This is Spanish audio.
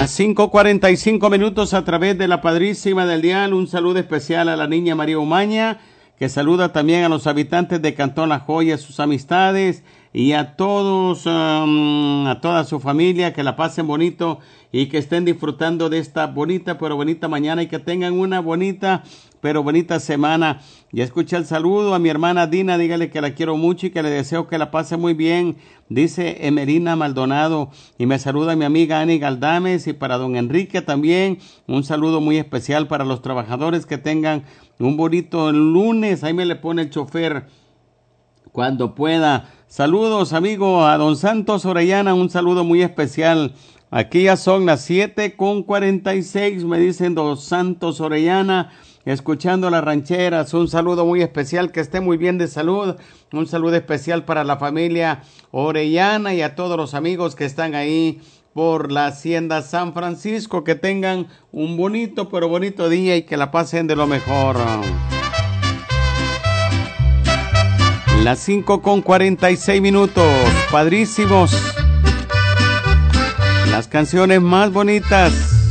Las 5:45 a través de la Padrísima del Dial. Un saludo especial a la niña María Umaña, que saluda también a los habitantes de Cantón La Joya, sus amistades y a todos, a toda su familia, que la pasen bonito y que estén disfrutando de esta bonita, pero bonita mañana y que tengan una bonita, pero bonita semana. Ya escuché el saludo a mi hermana Dina, dígale que la quiero mucho y que le deseo que la pase muy bien, dice Emerina Maldonado, y me saluda mi amiga Ani Galdames, y para don Enrique también, un saludo muy especial para los trabajadores, que tengan un bonito lunes, ahí me le pone el chofer cuando pueda. Saludos, amigo, a don Santos Orellana, un saludo muy especial. Aquí ya son las 7:46, me dicen don Santos Orellana, escuchando las rancheras. Un saludo muy especial, que esté muy bien de salud. Un saludo especial para la familia Orellana y a todos los amigos que están ahí por la Hacienda San Francisco. Que tengan un bonito, pero bonito día y que la pasen de lo mejor. Las 5:46, padrísimos. Las canciones más bonitas